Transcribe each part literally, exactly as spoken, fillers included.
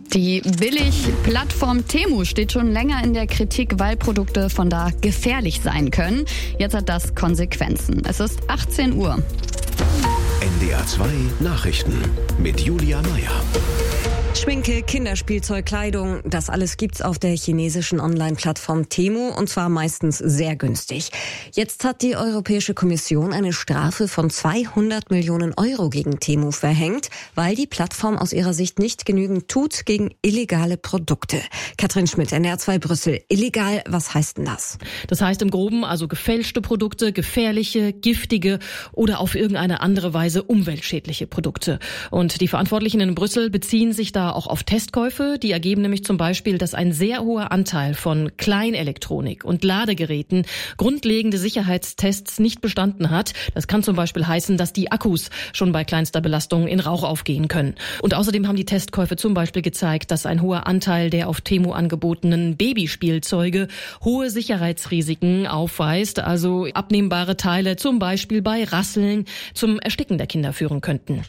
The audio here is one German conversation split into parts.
Die Billig-Plattform Temu steht schon länger in der Kritik, weil Produkte von da gefährlich sein können. Jetzt hat das Konsequenzen. Es ist achtzehn Uhr. N D R zwei Nachrichten mit Julia Meyer. Schminke, Kinderspielzeug, Kleidung, das alles gibt's auf der chinesischen Online-Plattform Temu und zwar meistens sehr günstig. Jetzt hat die Europäische Kommission eine Strafe von zweihundert Millionen Euro gegen Temu verhängt, weil die Plattform aus ihrer Sicht nicht genügend tut gegen illegale Produkte. Katrin Schmidt, N D R zwei Brüssel. Illegal, was heißt denn das? Das heißt im Groben also gefälschte Produkte, gefährliche, giftige oder auf irgendeine andere Weise umweltschädliche Produkte. Und die Verantwortlichen in Brüssel beziehen sich da auch auf Testkäufe. Die ergeben nämlich zum Beispiel, dass ein sehr hoher Anteil von Kleinelektronik und Ladegeräten grundlegende Sicherheitstests nicht bestanden hat. Das kann zum Beispiel heißen, dass die Akkus schon bei kleinster Belastung in Rauch aufgehen können. Und außerdem haben die Testkäufe zum Beispiel gezeigt, dass ein hoher Anteil der auf Temu angebotenen Babyspielzeuge hohe Sicherheitsrisiken aufweist, also abnehmbare Teile zum Beispiel bei Rasseln zum Ersticken der Kinder führen könnten.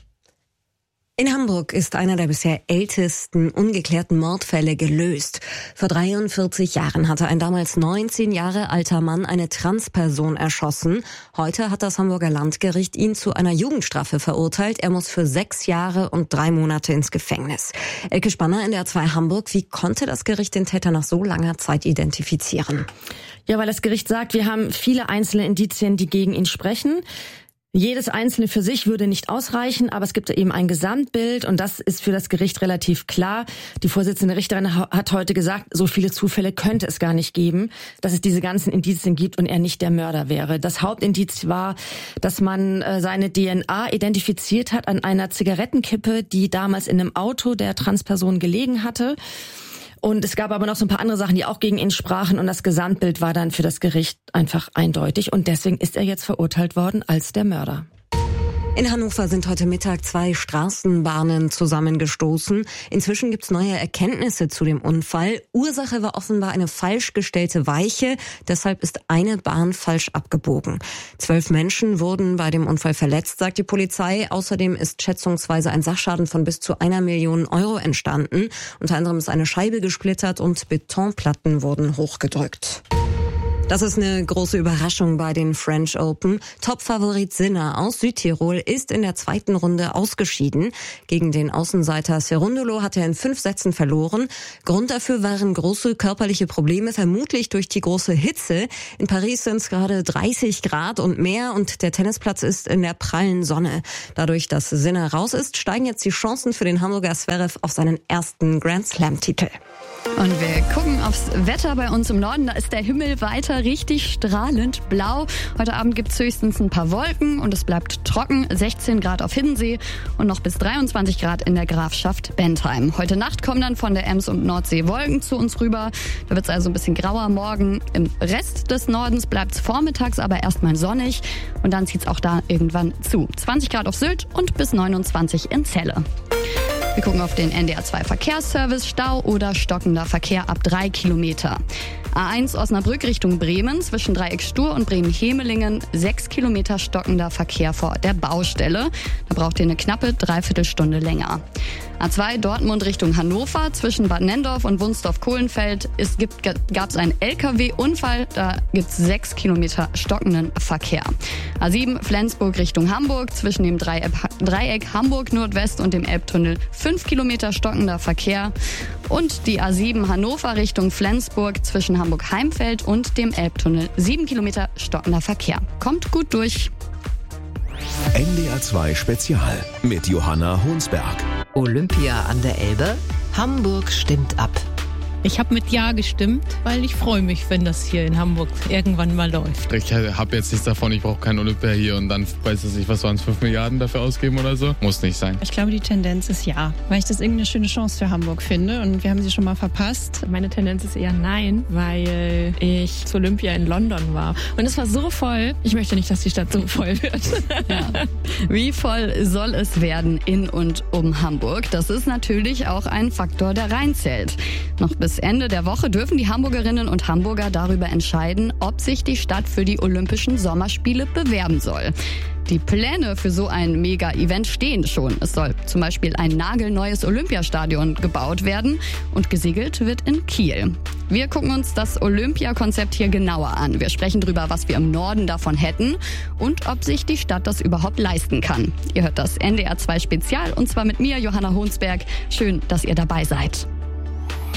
In Hamburg ist einer der bisher ältesten ungeklärten Mordfälle gelöst. Vor dreiundvierzig Jahren hatte ein damals neunzehn Jahre alter Mann eine Transperson erschossen. Heute hat das Hamburger Landgericht ihn zu einer Jugendstrafe verurteilt. Er muss für sechs Jahre und drei Monate ins Gefängnis. Elke Spanner, N D R zwei Hamburg. Wie konnte das Gericht den Täter nach so langer Zeit identifizieren? Ja, weil das Gericht sagt, wir haben viele einzelne Indizien, die gegen ihn sprechen. Jedes einzelne für sich würde nicht ausreichen, aber es gibt eben ein Gesamtbild und das ist für das Gericht relativ klar. Die Vorsitzende Richterin hat heute gesagt, so viele Zufälle könnte es gar nicht geben, dass es diese ganzen Indizien gibt und er nicht der Mörder wäre. Das Hauptindiz war, dass man seine D N A identifiziert hat an einer Zigarettenkippe, die damals in einem Auto der Transperson gelegen hatte. Und es gab aber noch so ein paar andere Sachen, die auch gegen ihn sprachen und das Gesamtbild war dann für das Gericht einfach eindeutig und deswegen ist er jetzt verurteilt worden als der Mörder. In Hannover sind heute Mittag zwei Straßenbahnen zusammengestoßen. Inzwischen gibt's neue Erkenntnisse zu dem Unfall. Ursache war offenbar eine falsch gestellte Weiche. Deshalb ist eine Bahn falsch abgebogen. Zwölf Menschen wurden bei dem Unfall verletzt, sagt die Polizei. Außerdem ist schätzungsweise ein Sachschaden von bis zu einer Million Euro entstanden. Unter anderem ist eine Scheibe gesplittert und Betonplatten wurden hochgedrückt. Das ist eine große Überraschung bei den French Open. Topfavorit Sinner aus Südtirol ist in der zweiten Runde ausgeschieden. Gegen den Außenseiter Cerundolo hat er in fünf Sätzen verloren. Grund dafür waren große körperliche Probleme, vermutlich durch die große Hitze. In Paris sind es gerade dreißig Grad und mehr und der Tennisplatz ist in der prallen Sonne. Dadurch, dass Sinner raus ist, steigen jetzt die Chancen für den Hamburger Zverev auf seinen ersten Grand Slam-Titel. Und wir gucken aufs Wetter bei uns im Norden. Da ist der Himmel weiter richtig strahlend blau. Heute Abend gibt es höchstens ein paar Wolken und es bleibt trocken. sechzehn Grad auf Hiddensee und noch bis dreiundzwanzig Grad in der Grafschaft Bentheim. Heute Nacht kommen dann von der Ems und Nordsee Wolken zu uns rüber. Da wird es also ein bisschen grauer morgen. Im Rest des Nordens bleibt es vormittags aber erstmal sonnig. Und dann zieht es auch da irgendwann zu. zwanzig Grad auf Sylt und bis neunundzwanzig in Celle. Wir gucken auf den N D R zwei Verkehrsservice. Stau oder stockender Verkehr ab drei Kilometer. A eins Osnabrück Richtung Bremen zwischen Dreieck Stur und Bremen-Hemelingen. sechs Kilometer stockender Verkehr vor der Baustelle. Da braucht ihr eine knappe Dreiviertelstunde länger. A zwei Dortmund Richtung Hannover zwischen Bad Nendorf und Wunsdorf-Kohlenfeld. Es gibt, gab es einen L K W-Unfall. Da gibt es sechs Kilometer stockenden Verkehr. A sieben Flensburg Richtung Hamburg zwischen dem Dreieck, Dreieck Hamburg Nordwest und dem Elbtunnel. fünf Kilometer stockender Verkehr. Und die A sieben Hannover Richtung Flensburg zwischen Hamburg-Heimfeld und dem Elbtunnel. sieben Kilometer stockender Verkehr. Kommt gut durch. N D R zwei Spezial mit Johanna Honsberg. Olympia an der Elbe. Hamburg stimmt ab. Ich habe mit Ja gestimmt, weil ich freue mich, wenn das hier in Hamburg irgendwann mal läuft. Ich habe jetzt nichts davon, ich brauche kein Olympia hier und dann, weiß ich nicht, was waren es, fünf Milliarden dafür ausgeben oder so? Muss nicht sein. Ich glaube, die Tendenz ist Ja, weil ich das irgendeine schöne Chance für Hamburg finde und wir haben sie schon mal verpasst. Meine Tendenz ist eher Nein, weil ich zu Olympia in London war und es war so voll. Ich möchte nicht, dass die Stadt so voll wird. Ja. Wie voll soll es werden in und um Hamburg? Das ist natürlich auch ein Faktor, der reinzählt. Noch bis Ende der Woche dürfen die Hamburgerinnen und Hamburger darüber entscheiden, ob sich die Stadt für die Olympischen Sommerspiele bewerben soll. Die Pläne für so ein Mega-Event stehen schon. Es soll zum Beispiel ein nagelneues Olympiastadion gebaut werden und gesegelt wird in Kiel. Wir gucken uns das Olympiakonzept hier genauer an. Wir sprechen darüber, was wir im Norden davon hätten und ob sich die Stadt das überhaupt leisten kann. Ihr hört das N D R zwei Spezial und zwar mit mir, Johanna Honsberg. Schön, dass ihr dabei seid.